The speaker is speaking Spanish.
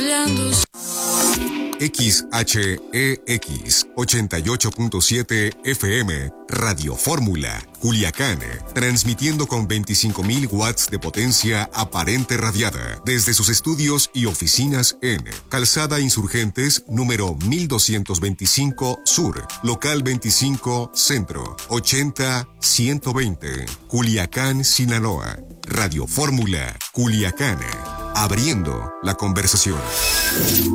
XHEX 88.7 FM, Radio Fórmula, Culiacán, transmitiendo con 25.000 watts de potencia aparente radiada desde sus estudios y oficinas en Calzada Insurgentes, número 1225 Sur, local 25 Centro, 80-120, Culiacán, Sinaloa. Radio Fórmula, Culiacán, abriendo la conversación.